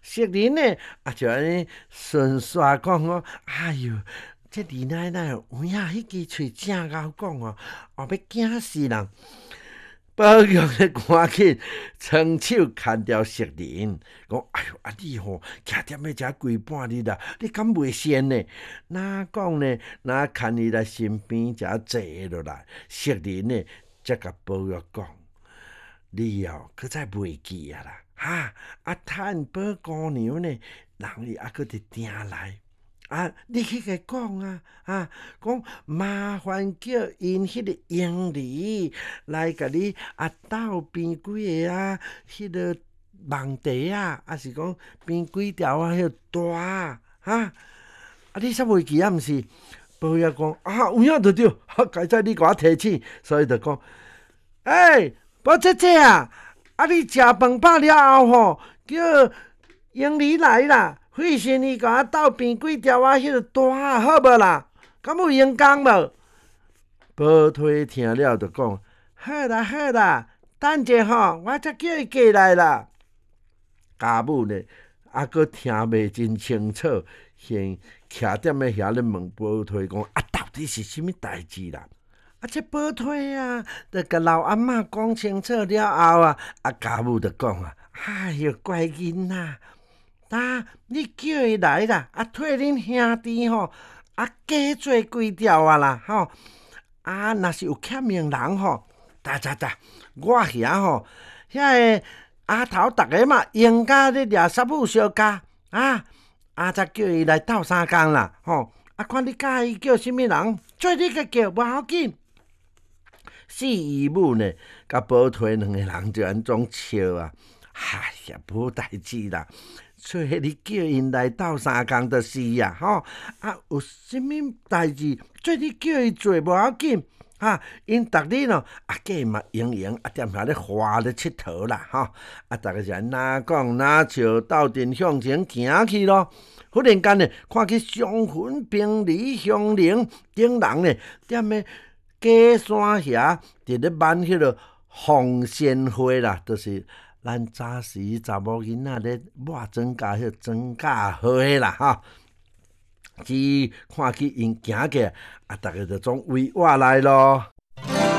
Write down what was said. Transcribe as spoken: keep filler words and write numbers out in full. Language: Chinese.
熟人呢，啊就安尼顺续讲哦，哎哟，这李奶奶有影迄支喙正够讲哦，后要惊死人。保养的赶紧双手牵着熟人，讲：哎哟，啊你吼徛踮咧遮规半日啦，你敢袂先呢？哪讲呢？哪牵伊来身边遮坐落来，熟人呢则甲保育讲：你哦，搁再袂记啊啦，哈啊趁保姑娘呢，人伊还搁伫定来。啊！你去甲讲啊，啊，讲麻烦叫因迄个英儿来甲你啊斗边几个啊，迄、那个梦茶啊，啊是讲边几条啊，迄、那个大啊，哈啊，你煞袂记啊？毋是？保爷讲啊，有影就对，啊，该在你甲我提醒，所以就讲，诶、欸，宝姐姐啊，啊，你食饭饱了后吼，叫英儿来啦。费心伊甲我斗变几条啊，迄个大啊，好无啦？敢有用功无？保推听了就讲：好啦好啦，等者吼，我则叫伊过来啦。家母呢，还佫听袂真清楚，先徛踮咧遐咧问保推讲：啊，到底是啥物代志啦？啊，这保推啊，着甲老阿嬷讲清楚了后啊，啊家母就讲啊：哎哟，乖囡仔。啊！你叫伊来啦，啊，替恁兄弟吼，啊，加做几条啊啦，吼，啊，若是有欠命人吼，哒哒哒，我遐吼，遐个阿头逐个嘛，用甲咧掠杀母相加，啊，啊，则叫伊来斗相共啦，吼，啊，看你介意叫啥物人，做你个叫无要紧。四姨母呢，甲保推两个人就安怎笑啊？哎呀，无代志啦。所以你叫因来斗相共就是啊，吼啊，有啥物代志，做你叫伊做无要紧，哈，因逐日咯，啊，计嘛闲闲啊，踮遐咧花咧佚佗啦，吼，啊，逐个是哪讲哪笑，斗阵向前行去咯。忽然间呢，看去上坟平离乡邻顶人呢，踮咧假山遐，伫咧挽迄个红线花啦，就是。咱早时查某囡仔咧抹庄稼迄庄稼花啦，哈！只看去因行过，啊，逐个就总围我来咯。